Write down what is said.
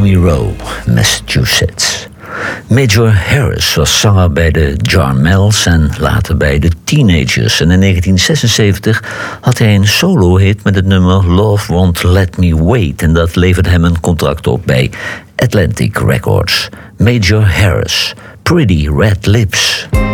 Row, Massachusetts. Major Harris was zanger bij de Jarmels en later bij de Teenagers. En in 1976 had hij een solo-hit met het nummer Love Won't Let Me Wait. En dat leverde hem een contract op bij Atlantic Records. Major Harris, Pretty Red Lips.